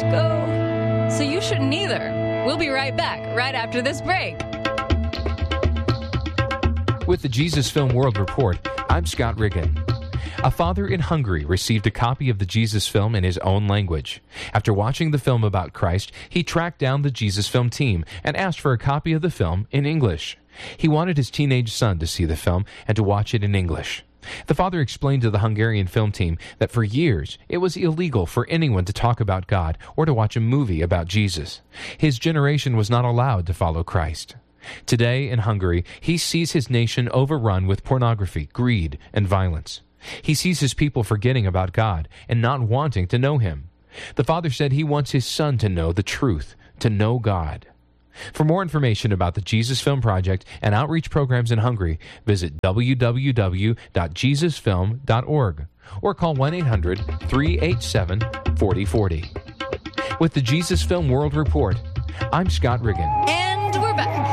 go, so you shouldn't either. We'll be right back, right after this break. With the Jesus Film World Report, I'm Scott Riggin. A father in Hungary received a copy of the Jesus film in his own language. After watching the film about Christ, he tracked down the Jesus Film team and asked for a copy of the film in English. He wanted his teenage son to see the film and to watch it in English. The father explained to the Hungarian film team that for years it was illegal for anyone to talk about God or to watch a movie about Jesus. His generation was not allowed to follow Christ. Today in Hungary, he sees his nation overrun with pornography, greed, and violence. He sees his people forgetting about God and not wanting to know Him. The father said he wants his son to know the truth, to know God. For more information about the Jesus Film Project and outreach programs in Hungary, visit www.jesusfilm.org or call 1-800-387-4040. With the Jesus Film World Report, I'm Scott Riggin. And we're back.